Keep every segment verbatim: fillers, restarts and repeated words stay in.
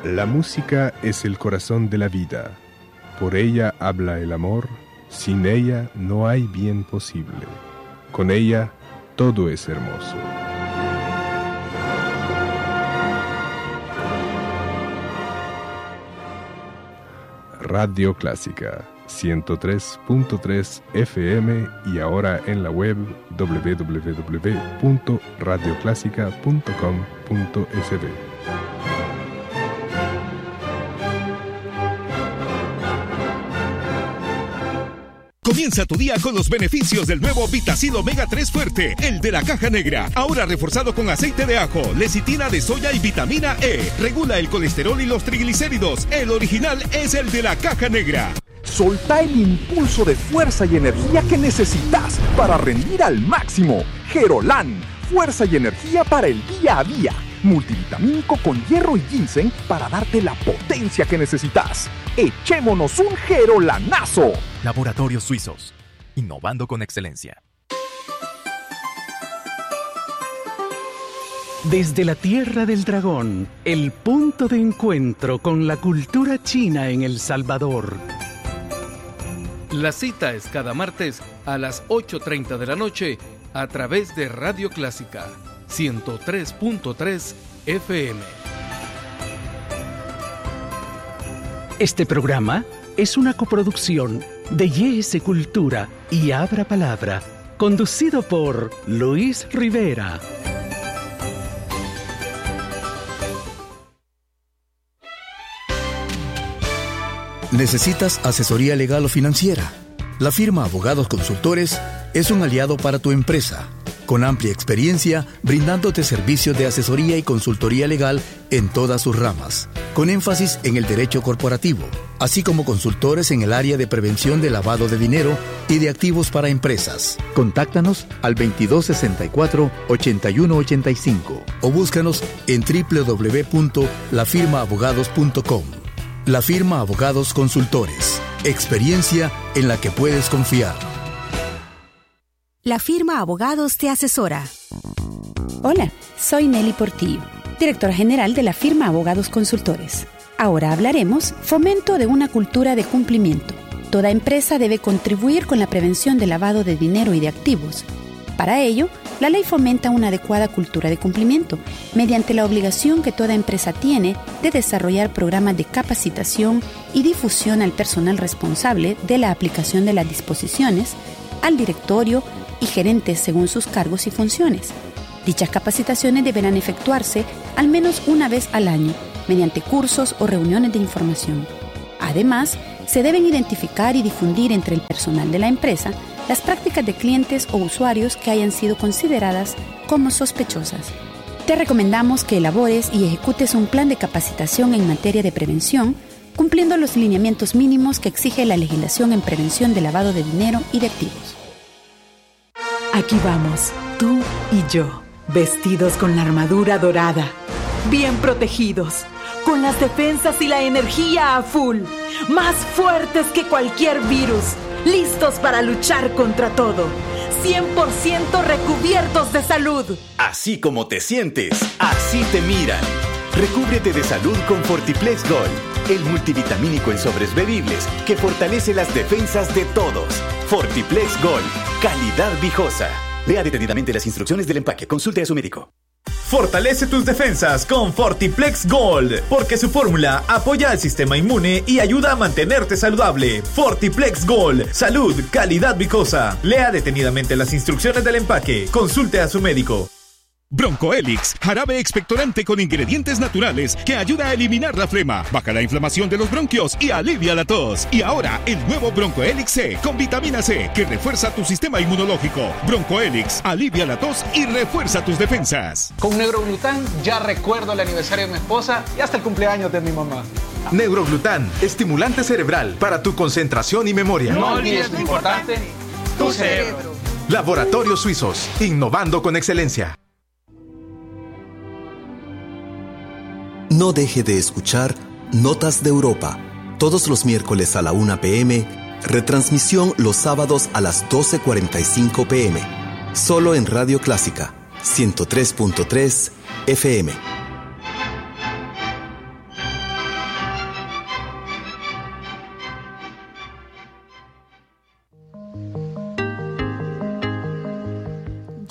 La música es el corazón de la vida. Por ella habla el amor. Sin ella no hay bien posible. Con ella todo es hermoso. Radio Clásica ciento tres punto tres F M y ahora en la web doble u doble u doble u punto radio clásica punto com punto s b. Comienza tu día con los beneficios del nuevo Vitacil Omega tres Fuerte, el de la caja negra. Ahora reforzado con aceite de ajo, lecitina de soya y vitamina E. Regula el colesterol y los triglicéridos. El original es el de la caja negra. Solta el impulso de fuerza y energía que necesitas para rendir al máximo. Gerolán, fuerza y energía para el día a día. Multivitamínico con hierro y ginseng para darte la potencia que necesitas. ¡Echémonos un Gerolanazo! Laboratorios Suizos, innovando con excelencia. Desde la Tierra del Dragón, el punto de encuentro con la cultura china en El Salvador. La cita es cada martes a las ocho treinta de la noche a través de Radio Clásica ciento tres punto tres F M. Este programa es una coproducción de Y S Cultura y Abra Palabra, conducido por Luis Rivera. ¿Necesitas asesoría legal o financiera? La firma Abogados Consultores es un aliado para tu empresa, con amplia experiencia brindándote servicios de asesoría y consultoría legal en todas sus ramas, con énfasis en el derecho corporativo, así como consultores en el área de prevención de lavado de dinero y de activos para empresas. Contáctanos al veintidós sesenta y cuatro, ochenta y uno ochenta y cinco o búscanos en doble u doble u doble u punto la firma abogados punto com. La Firma Abogados Consultores, experiencia en la que puedes confiar. La Firma Abogados te asesora. Hola, soy Nelly Portillo, directora general de la Firma Abogados Consultores. Ahora hablaremos fomento de una cultura de cumplimiento. Toda empresa debe contribuir con la prevención del lavado de dinero y de activos. Para ello, la ley fomenta una adecuada cultura de cumplimiento mediante la obligación que toda empresa tiene de desarrollar programas de capacitación y difusión al personal responsable de la aplicación de las disposiciones, al directorio y gerentes según sus cargos y funciones. Dichas capacitaciones deberán efectuarse al menos una vez al año mediante cursos o reuniones de información. Además, se deben identificar y difundir entre el personal de la empresa las prácticas de clientes o usuarios que hayan sido consideradas como sospechosas. Te recomendamos que elabores y ejecutes un plan de capacitación en materia de prevención, cumpliendo los lineamientos mínimos que exige la legislación en prevención de lavado de dinero y de activos. Aquí vamos, tú y yo, vestidos con la armadura dorada, bien protegidos, con las defensas y la energía a full, más fuertes que cualquier virus, listos para luchar contra todo, cien por ciento recubiertos de salud. Así como te sientes, así te miran. Recúbrete de salud con Fortiplex Gold, el multivitamínico en sobres bebibles que fortalece las defensas de todos. Fortiplex Gold, calidad viejosa. Lea detenidamente las instrucciones del empaque. Consulte a su médico. Fortalece tus defensas con Fortiplex Gold, porque su fórmula apoya al sistema inmune y ayuda a mantenerte saludable. Fortiplex Gold, salud, calidad vicosa. Lea detenidamente las instrucciones del empaque. Consulte a su médico. Broncoelix, jarabe expectorante con ingredientes naturales que ayuda a eliminar la flema, baja la inflamación de los bronquios y alivia la tos. Y ahora, el nuevo Broncoelix C con vitamina C que refuerza tu sistema inmunológico. Broncoelix, alivia la tos y refuerza tus defensas. Con Neuroglután ya recuerdo el aniversario de mi esposa y hasta el cumpleaños de mi mamá. Neuroglután, estimulante cerebral para tu concentración y memoria. No olvides lo importante, tu cerebro. Laboratorios Suizos, innovando con excelencia. No deje de escuchar Notas de Europa, todos los miércoles a la una pe eme, retransmisión los sábados a las doce cuarenta y cinco pe eme, solo en Radio Clásica, ciento tres punto tres F M.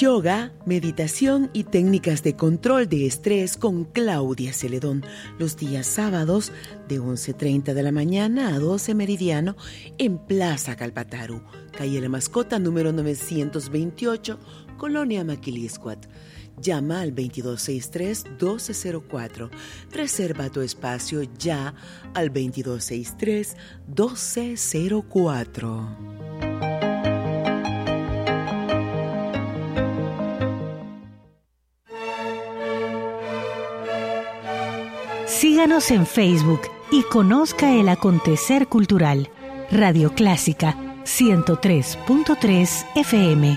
Yoga, meditación y técnicas de control de estrés con Claudia Celedón, los días sábados de once treinta de la mañana a doce meridiano en Plaza Calpataru, calle La Mascota número novecientos veintiocho, Colonia Maquiliscuat. Llama al veintidós sesenta y tres, doce cero cuatro. Reserva tu espacio ya al veintidós sesenta y tres, doce cero cuatro. Síganos en Facebook y conozca el acontecer cultural. Radio Clásica ciento tres punto tres F M.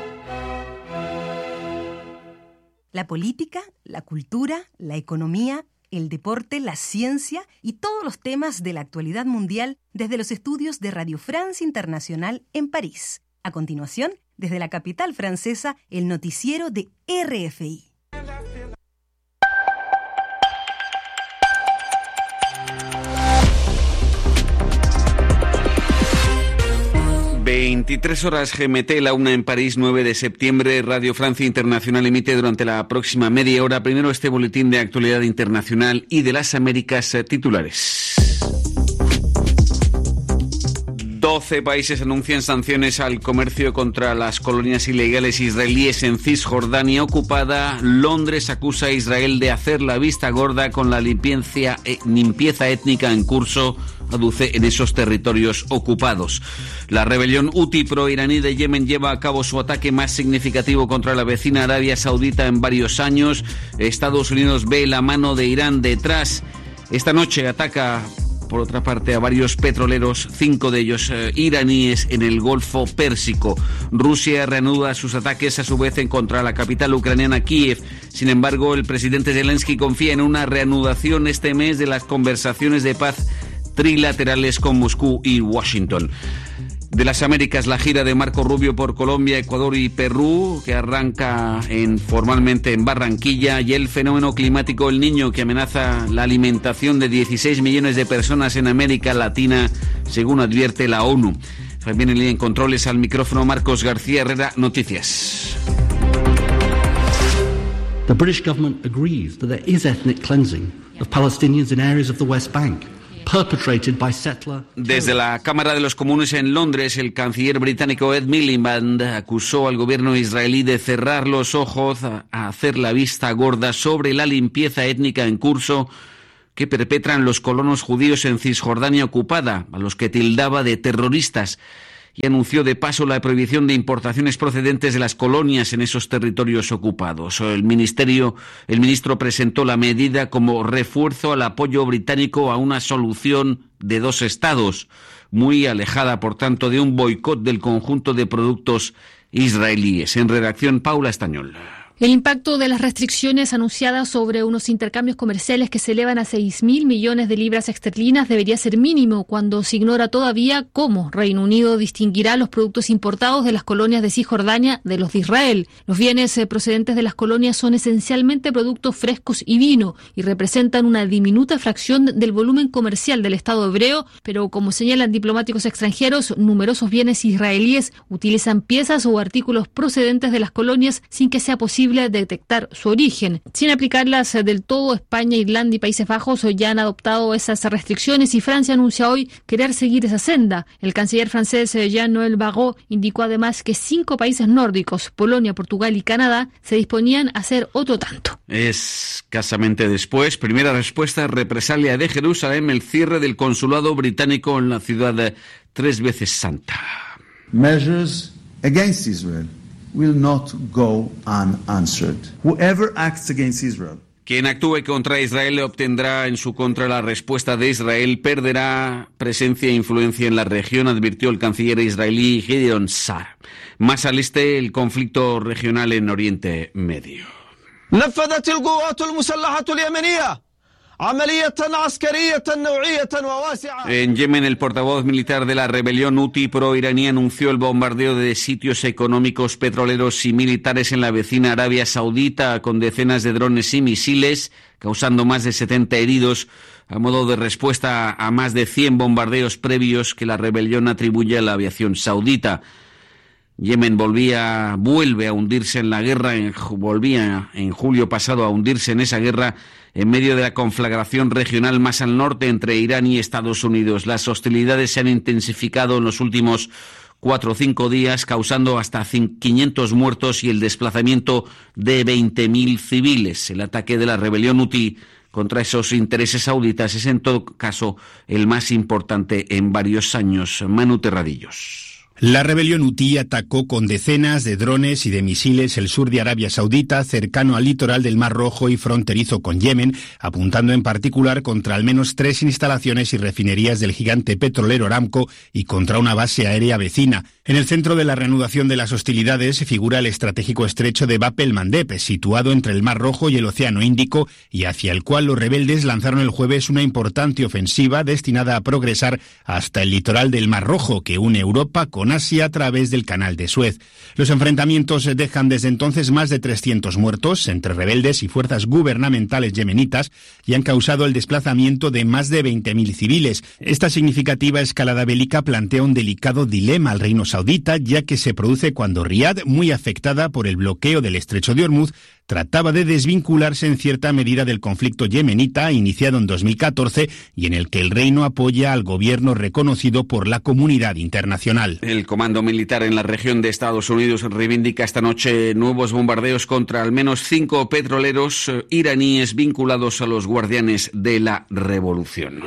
La política, la cultura, la economía, el deporte, la ciencia y todos los temas de la actualidad mundial desde los estudios de Radio France Internacional en París. A continuación, desde la capital francesa, el noticiero de R F I. veintitrés horas G M T, la una en París, nueve de septiembre. Radio Francia Internacional emite durante la próxima media hora primero este boletín de actualidad internacional y de las Américas titulares. doce países anuncian sanciones al comercio contra las colonias ilegales israelíes en Cisjordania ocupada. Londres acusa a Israel de hacer la vista gorda con la limpieza, eh, limpieza étnica en curso, aduce, en esos territorios ocupados. La rebelión Houthi pro-iraní de Yemen lleva a cabo su ataque más significativo contra la vecina Arabia Saudita en varios años. Estados Unidos ve la mano de Irán detrás. Esta noche ataca, por otra parte, a varios petroleros, cinco de ellos eh, iraníes, en el Golfo Pérsico. Rusia reanuda sus ataques a su vez en contra la capital ucraniana, Kiev. Sin embargo, el presidente Zelensky confía en una reanudación este mes de las conversaciones de paz trilaterales con Moscú y Washington. De las Américas, la gira de Marco Rubio por Colombia, Ecuador y Perú, que arranca en, formalmente en Barranquilla, y el fenómeno climático El Niño, que amenaza la alimentación de dieciséis millones de personas en América Latina, según advierte la ONU. También en línea en controles al micrófono Marcos García Herrera, Noticias. The British government agrees that there is ethnic cleansing of Palestinians in areas of the West Bank. Desde la Cámara de los Comunes en Londres, el canciller británico Ed Miliband acusó al gobierno israelí de cerrar los ojos, a hacer la vista gorda sobre la limpieza étnica en curso que perpetran los colonos judíos en Cisjordania ocupada, a los que tildaba de terroristas, y anunció de paso la prohibición de importaciones procedentes de las colonias en esos territorios ocupados. El ministerio, el ministro presentó la medida como refuerzo al apoyo británico a una solución de dos estados, muy alejada, por tanto, de un boicot del conjunto de productos israelíes. En redacción, Paula Estañol. El impacto de las restricciones anunciadas sobre unos intercambios comerciales que se elevan a seis mil millones de libras esterlinas debería ser mínimo cuando se ignora todavía cómo Reino Unido distinguirá los productos importados de las colonias de Cisjordania de los de Israel. Los bienes procedentes de las colonias son esencialmente productos frescos y vino y representan una diminuta fracción del volumen comercial del Estado hebreo, pero como señalan diplomáticos extranjeros, numerosos bienes israelíes utilizan piezas o artículos procedentes de las colonias sin que sea posible detectar su origen. Sin aplicarlas del todo, España, Irlanda y Países Bajos ya han adoptado esas restricciones y Francia anuncia hoy querer seguir esa senda. El canciller francés Jean-Noël Barrot indicó además que cinco países nórdicos, Polonia, Portugal y Canadá, se disponían a hacer otro tanto. Escasamente después, primera respuesta, represalia de Jerusalén, el cierre del consulado británico en la ciudad tres veces santa. Measures against Israel will not go unanswered. Whoever acts against Israel. Quien actúe contra Israel obtendrá en su contra la respuesta de Israel, perderá presencia e influencia en la región, advirtió el canciller israelí Gideon Sa'ar. Más al este, el conflicto regional en Oriente Medio. نفذت القوات المسلحة اليمنية عملية عسكرية نوعية وواسعة. En Yemen, el portavoz militar de la rebelión Houthi pro-iraní anunció el bombardeo de sitios económicos, petroleros y militares en la vecina Arabia Saudita con decenas de drones y misiles, causando más de setenta heridos, a modo de respuesta a más de cien bombardeos previos que la rebelión atribuye a la aviación saudita. Yemen volvía, vuelve a hundirse en la guerra, en, volvía en julio pasado a hundirse en esa guerra en medio de la conflagración regional más al norte entre Irán y Estados Unidos. Las hostilidades se han intensificado en los últimos cuatro o cinco días, causando hasta quinientos muertos y el desplazamiento de veinte mil civiles. El ataque de la rebelión hutí contra esos intereses sauditas es en todo caso el más importante en varios años. Manu Terradillos. La rebelión hutí atacó con decenas de drones y de misiles el sur de Arabia Saudita, cercano al litoral del Mar Rojo y fronterizo con Yemen, apuntando en particular contra al menos tres instalaciones y refinerías del gigante petrolero Aramco y contra una base aérea vecina. En el centro de la reanudación de las hostilidades figura el estratégico estrecho de Bab el-Mandeb, situado entre el Mar Rojo y el Océano Índico, y hacia el cual los rebeldes lanzaron el jueves una importante ofensiva destinada a progresar hasta el litoral del Mar Rojo, que une Europa con Asia a través del Canal de Suez. Los enfrentamientos dejan desde entonces más de trescientos muertos entre rebeldes y fuerzas gubernamentales yemenitas y han causado el desplazamiento de más de veinte mil civiles. Esta significativa escalada bélica plantea un delicado dilema al reino saudita, ya que se produce cuando Riad, muy afectada por el bloqueo del estrecho de Hormuz, trataba de desvincularse en cierta medida del conflicto yemenita iniciado en dos mil catorce y en el que el reino apoya al gobierno reconocido por la comunidad internacional. El comando militar en la región de Estados Unidos reivindica esta noche nuevos bombardeos contra al menos cinco petroleros iraníes vinculados a los guardianes de la revolución.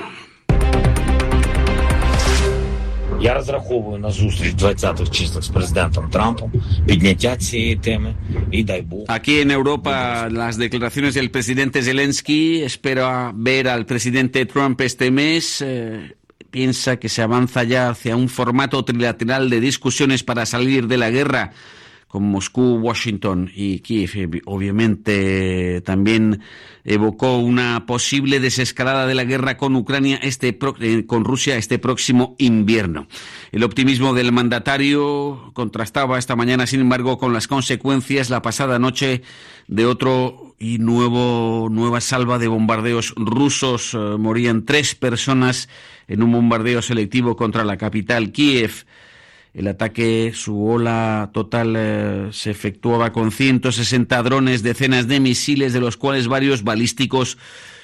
Я розраховую на зустріч двадцятих числах з президентом Трампом, підняття цієї теми і дай Бог. Aquí en Europa, las declaraciones del presidente Zelensky, espera ver al presidente Trump este mes, eh, piensa que se avanza ya hacia un formato trilateral de discusiones para salir de la guerra con Moscú, Washington y Kiev. Obviamente también evocó una posible desescalada de la guerra con Ucrania, este con Rusia este próximo invierno. El optimismo del mandatario contrastaba esta mañana, sin embargo, con las consecuencias la pasada noche de otro y nuevo nueva salva de bombardeos rusos. Eh, morían tres personas en un bombardeo selectivo contra la capital, Kiev. El ataque, su ola total, eh, se efectuaba con ciento sesenta drones, decenas de misiles, de los cuales varios balísticos.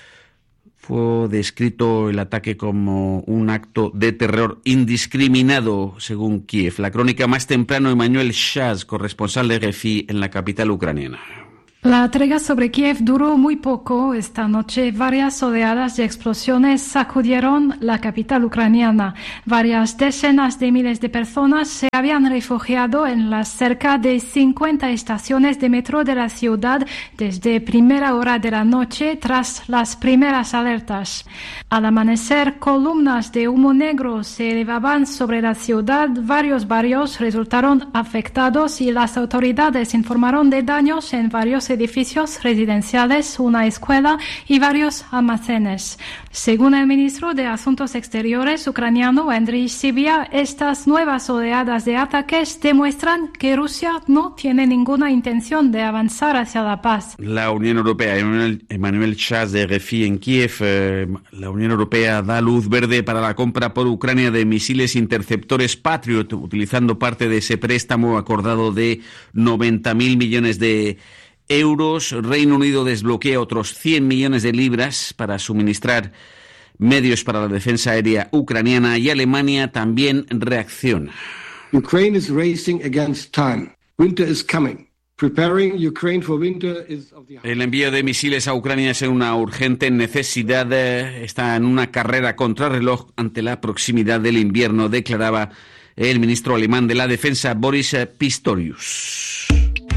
Fue descrito el ataque como un acto de terror indiscriminado, según Kiev. La crónica más temprano, Emmanuel Shaz, corresponsal de R F I en la capital ucraniana. La trega sobre Kiev duró muy poco. Esta noche varias oleadas de explosiones sacudieron la capital ucraniana. Varias decenas de miles de personas se habían refugiado en las cerca de cincuenta estaciones de metro de la ciudad desde primera hora de la noche tras las primeras alertas. Al amanecer, columnas de humo negro se elevaban sobre la ciudad. Varios barrios resultaron afectados y las autoridades informaron de daños en varios edificios residenciales, una escuela y varios almacenes. Según el ministro de Asuntos Exteriores ucraniano, Andriy Sybiha, estas nuevas oleadas de ataques demuestran que Rusia no tiene ninguna intención de avanzar hacia la paz. La Unión Europea, Emmanuel Shaz de R F I en Kiev, eh, la Unión Europea da luz verde para la compra por Ucrania de misiles interceptores Patriot, utilizando parte de ese préstamo acordado de noventa mil millones de euros. Reino Unido desbloquea otros cien millones de libras para suministrar medios para la defensa aérea ucraniana y Alemania también reacciona. Ukraine is racing against time. Winter is coming. Preparing Ukraine for winter is of the... El envío de misiles a Ucrania es una urgente necesidad. Está en una carrera contrarreloj ante la proximidad del invierno, declaraba el ministro alemán de la Defensa, Boris Pistorius.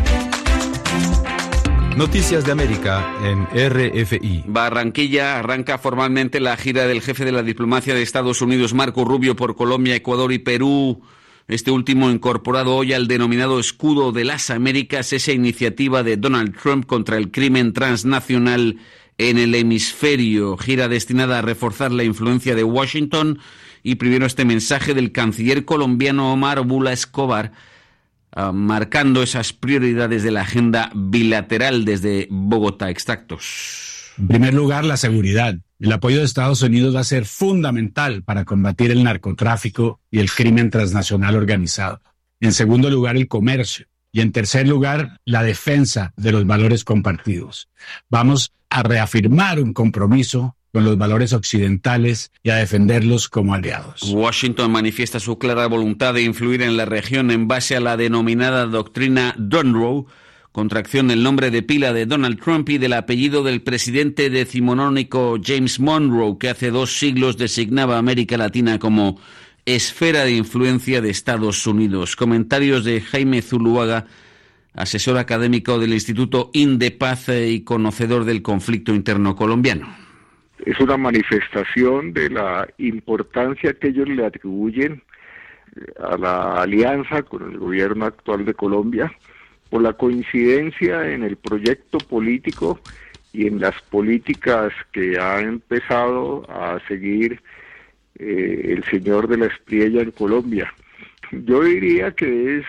Noticias de América en R F I. Barranquilla arranca formalmente la gira del jefe de la diplomacia de Estados Unidos, Marco Rubio, por Colombia, Ecuador y Perú. Este último incorporado hoy al denominado Escudo de las Américas, esa iniciativa de Donald Trump contra el crimen transnacional en el hemisferio. Gira destinada a reforzar la influencia de Washington. Y primero este mensaje del canciller colombiano Omar Bula Escobar, Uh, marcando esas prioridades de la agenda bilateral desde Bogotá. Extractos. En primer lugar, la seguridad. El apoyo de Estados Unidos va a ser fundamental para combatir el narcotráfico y el crimen transnacional organizado. En segundo lugar, el comercio. Y en tercer lugar, la defensa de los valores compartidos. Vamos a reafirmar un compromiso con los valores occidentales y a defenderlos como aliados. Washington manifiesta su clara voluntad de influir en la región en base a la denominada doctrina Monroe, contracción del nombre de pila de Donald Trump y del apellido del presidente decimonónico James Monroe, que hace dos siglos designaba a América Latina como esfera de influencia de Estados Unidos. Comentarios de Jaime Zuluaga, asesor académico del Instituto Indepaz y conocedor del conflicto interno colombiano. Es una manifestación de la importancia que ellos le atribuyen a la alianza con el gobierno actual de Colombia, por la coincidencia en el proyecto político y en las políticas que ha empezado a seguir eh, el señor de la Espriella en Colombia. Yo diría que es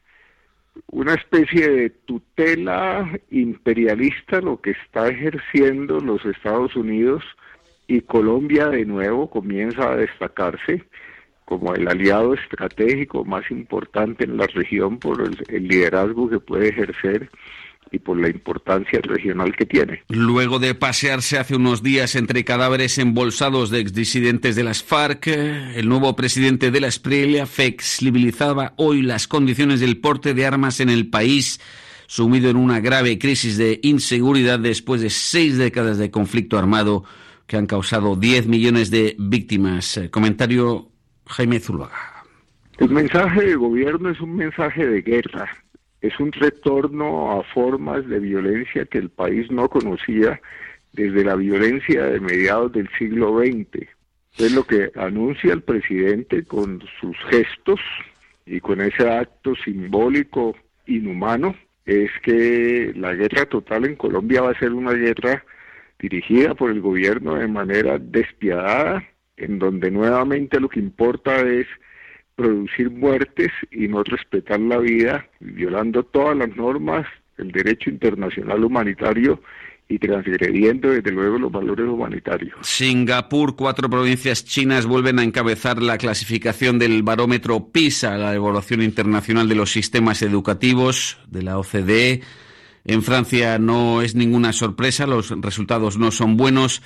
una especie de tutela imperialista lo que está ejerciendo los Estados Unidos, y Colombia de nuevo comienza a destacarse como el aliado estratégico más importante en la región por el, el liderazgo que puede ejercer y por la importancia regional que tiene. Luego de pasearse hace unos días entre cadáveres embolsados de exdisidentes de las FARC, el nuevo presidente de la Espriella flexibilizaba hoy las condiciones del porte de armas en el país, sumido en una grave crisis de inseguridad después de seis décadas de conflicto armado que han causado diez millones de víctimas. Comentario Jaime Zuluaga. El mensaje de gobierno es un mensaje de guerra, es un retorno a formas de violencia que el país no conocía desde la violencia de mediados del siglo veinte. Es lo que anuncia el presidente con sus gestos y con ese acto simbólico inhumano, es que la guerra total en Colombia va a ser una guerra dirigida por el gobierno de manera despiadada, en donde nuevamente lo que importa es producir muertes y no respetar la vida, violando todas las normas, el derecho internacional humanitario y transgrediendo desde luego los valores humanitarios. Singapur, cuatro provincias chinas vuelven a encabezar la clasificación del barómetro PISA, la evaluación internacional de los sistemas educativos de la O C D E. En Francia no es ninguna sorpresa, los resultados no son buenos.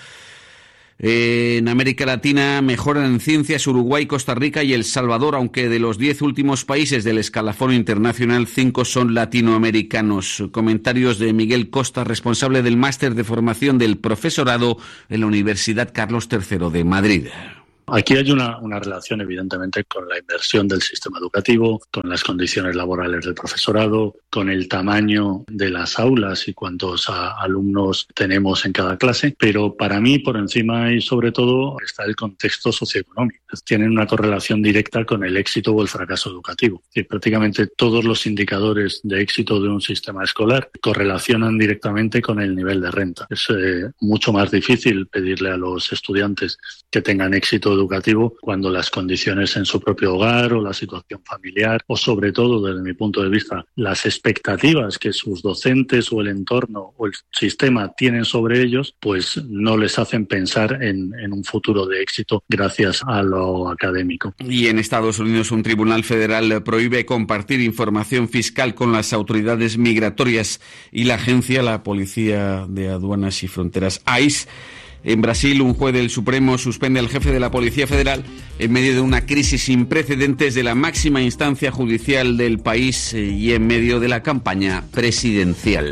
En América Latina mejoran en ciencias Uruguay, Costa Rica y El Salvador, aunque de los diez últimos países del escalafón internacional, cinco son latinoamericanos. Comentarios de Miguel Costa, responsable del máster de formación del profesorado en la Universidad Carlos tercero de Madrid. Aquí hay una, una relación evidentemente con la inversión del sistema educativo, con las condiciones laborales del profesorado, con el tamaño de las aulas y cuántos a, alumnos tenemos en cada clase, pero para mí por encima y sobre todo está el contexto socioeconómico. Tienen una correlación directa con el éxito o el fracaso educativo. Y prácticamente todos los indicadores de éxito de un sistema escolar correlacionan directamente con el nivel de renta. Es eh, mucho más difícil pedirle a los estudiantes que tengan éxito educativo cuando las condiciones en su propio hogar o la situación familiar o sobre todo desde mi punto de vista las expectativas que sus docentes o el entorno o el sistema tienen sobre ellos pues no les hacen pensar en, en un futuro de éxito gracias a lo académico. Y en Estados Unidos un tribunal federal prohíbe compartir información fiscal con las autoridades migratorias y la agencia, la Policía de Aduanas y Fronteras I C E. En Brasil, un juez del Supremo suspende al jefe de la Policía Federal en medio de una crisis sin precedentes de la máxima instancia judicial del país y en medio de la campaña presidencial.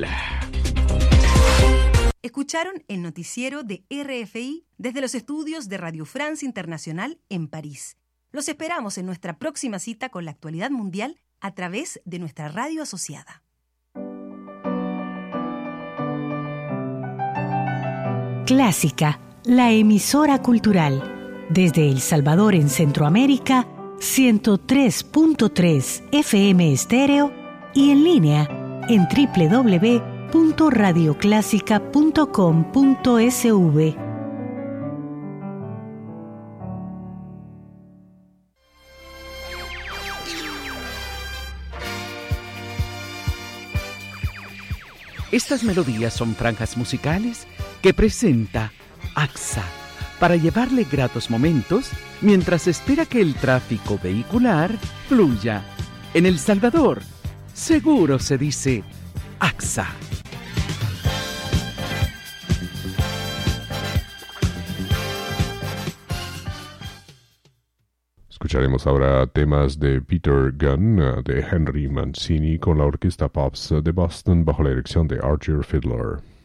Escucharon el noticiero de R F I desde los estudios de Radio France Internacional en París. Los esperamos en nuestra próxima cita con la actualidad mundial a través de nuestra radio asociada. Clásica, la emisora cultural. Desde El Salvador en Centroamérica, ciento tres punto tres F M estéreo y en línea en doble u doble u doble u punto radio clásica punto com punto s v. Estas melodías son franjas musicales que presenta A X A para llevarle gratos momentos mientras espera que el tráfico vehicular fluya. En El Salvador, seguro se dice A X A. Escucharemos ahora temas de Peter Gunn, de Henry Mancini, con la orquesta Pops de Boston bajo la dirección de Archer Fiedler.